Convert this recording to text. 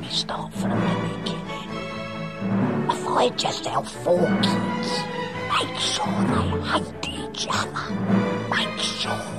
start from the beginning. If I just help 4 kids, make sure they hate each other. Make sure